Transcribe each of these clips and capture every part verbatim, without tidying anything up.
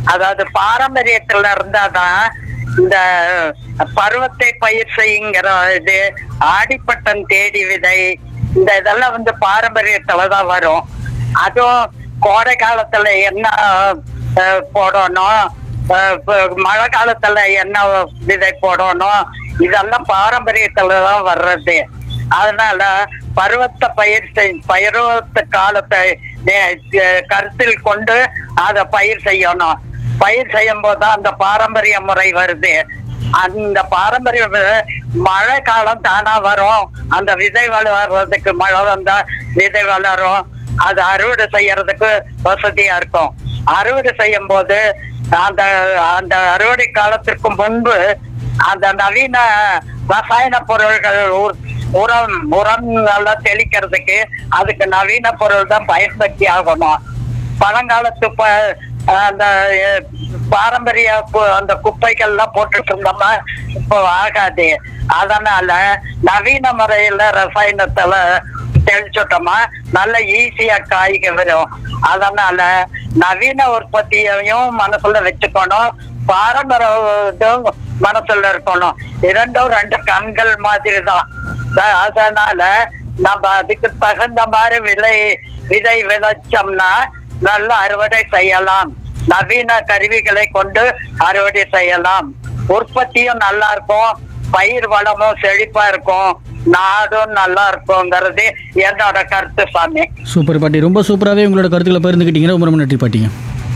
அதாவது பாரம்பரியத்துல இருந்தாதான் இந்த பருவத்தை பயிர் செய்யுங்கிற இது, ஆடிப்பட்டம் தேடி விதை, இந்த இதெல்லாம் வந்து பாரம்பரியத்துலதான் வரும். அதுவும் கோடை காலத்துல என்ன போடணும், மழை காலத்துல என்ன விதை போடணும், இதெல்லாம் பாரம்பரியத்துலதான் வர்றது. அதனால பருவத்தை பயிர் செய் பருவத்து காலத்தை கருத்தில் கொண்டு அதை பயிர் செய்யணும். பயிர் செய்யும் போதுதான் அந்த பாரம்பரிய முறை வருது. அந்த பாரம்பரிய மழை காலம் தானா வரும். அந்த விதை வளர்றதுக்கு மழை வந்தா விதை வளரும். அது அறுவடை செய்யறதுக்கு வசதியா இருக்கும். அறுவடை செய்யும் போது அந்த அந்த அறுவடை காலத்திற்கு முன்பு அந்த நவீன ரசாயன பொருள்கள், உரம் உரம் எல்லாம் தெளிக்கிறதுக்கு அதுக்கு நவீன பொருள் தான் பயன்படுத்தி ஆகணும். பழங்காலத்து ப அந்த பாரம்பரிய அந்த குப்பைகள்லாம் போட்டுட்டு இருந்தோம்னா இப்போ ஆகாது. அதனால நவீன முறையில ரசாயனத்துல தெளிச்சுட்டோமா நல்ல ஈஸியா காய்க வரும். அதனால நவீன உற்பத்தியையும் மனசுல வச்சுக்கணும், பாரம்பரியம் மனசுல இருக்கணும். இரண்டும் ரெண்டு கண்கள் மாதிரி தான். அதனால நம்ம அதுக்கு தகுந்த மாதிரி விலை விதை விளைச்சோம்னா நல்ல அறுவடை செய்யலாம். நவீன கருவிகளை கொண்டு அறுவடை செய்யலாம். உற்பத்தியும் நல்லா இருக்கும், பயிர் வளமும் செழிப்பா இருக்கும், நாடும் நல்லா இருக்குங்கிறது என்னோட கருத்து சாமி. சூப்பர் பாட்டி, ரொம்ப சூப்பராகவே உங்களோட கருத்துக்களை பகிர்ந்துக்கிட்டீங்க. ரொம்ப ரொம்ப நன்றி பாட்டிங்க.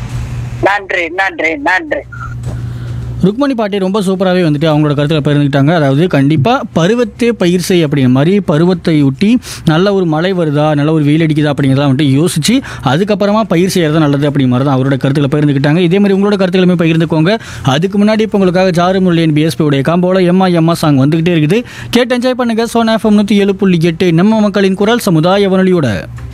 நன்றி நன்றி நன்றி. ருக்மணி பாட்டி ரொம்ப சூப்பராகவே வந்துட்டு அவங்களோட கருத்தில் பகிர்ந்துக்கிட்டாங்க. அதாவது கண்டிப்பாக பருவத்தே பயிர் செய் அப்படிங்கிற மாதிரி பருவத்தை ஒட்டி நல்ல ஒரு மழை வருதா, நல்ல ஒரு வெயில் அடிக்குதா அப்படிங்கிறதெல்லாம் வந்துட்டு யோசிச்சு அதுக்கப்புறமா பயிர் செய்யறது நல்லது அப்படிங்கிற மாதிரி தான் அவரோட கருத்துக்களை பகிர்ந்துக்கிட்டாங்க. இதே மாதிரி உங்களோட கருத்துக்களுமே பகிர்ந்துக்கோங்க. அதுக்கு முன்னாடி இப்போ உங்களுக்காக ஜாரு முரளியன் பிஎஸ்பியோடைய காம்போல எம்மா எம்மா சாங் வந்துகிட்டே இருக்குது. கேட்டு என்ஜாய் பண்ணுங்க. சோனா எஃப்எம் நூற்றி ஏழு புள்ளி எட்டு நம்ம மக்களின் குரல் சமுதாய வானொலியோட.